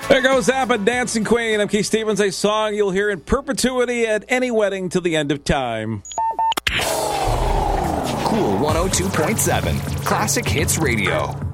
There goes Zappa, Dancing Queen. I'm Keith Stevens, a song you'll hear in perpetuity at any wedding till the end of time. Cool 102.7, Classic Hits Radio.